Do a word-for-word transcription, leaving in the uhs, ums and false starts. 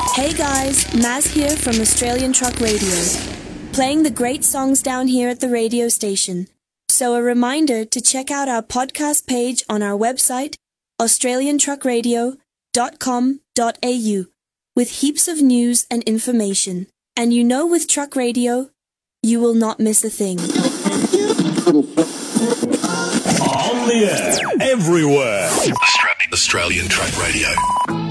Hey guys, Maz here from Australian Truck Radio, playing the great songs down here at the radio station. So a reminder to check out our podcast page on our website, australian truck radio dot com dot a u, with heaps of news and information. And you know with Truck Radio, you will not miss a thing. On the air, everywhere. Australian Truck Radio.